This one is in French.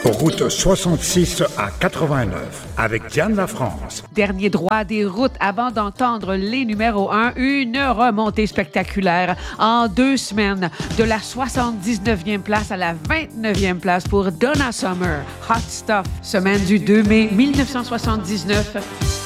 Route 66 à 89 avec Diane Lafrance. Dernier droit des routes avant d'entendre les numéros 1. Une remontée spectaculaire en 2 semaines de la 79e place à la 29e place pour Donna Summer. Hot Stuff, semaine du 2 mai 1979.